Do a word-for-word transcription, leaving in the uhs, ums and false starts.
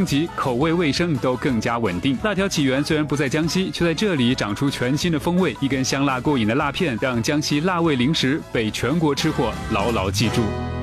升级，口味卫生都更加稳定。辣条起源虽然不在江西，却在这里长出全新的风味。一根香辣过瘾的辣片，让江西辣味零食被全国吃货牢牢记住。